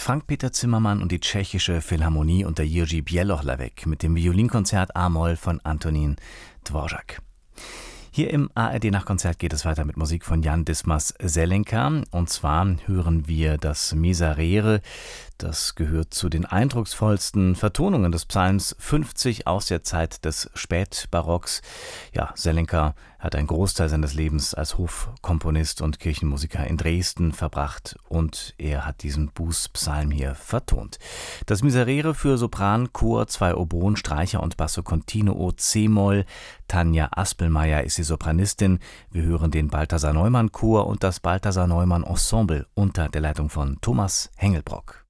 Frank-Peter Zimmermann und die Tschechische Philharmonie unter Jiří Bělohlavek mit dem Violinkonzert A-Moll von Antonín Dvořák. Hier im ARD-Nachtkonzert geht es weiter mit Musik von Jan Dismas Zelenka. Und zwar hören wir das Miserere. Das gehört zu den eindrucksvollsten Vertonungen des Psalms 50 aus der Zeit des Spätbarocks. Ja, Zelenka hat einen Großteil seines Lebens als Hofkomponist und Kirchenmusiker in Dresden verbracht und er hat diesen Bußpsalm hier vertont. Das Miserere für Sopran, Chor, 2 Oboen, Streicher und Basso Continuo C-Moll. Tanja Aspelmeier ist die Sopranistin. Wir hören den Balthasar Neumann Chor und das Balthasar Neumann Ensemble unter der Leitung von Thomas Hengelbrock.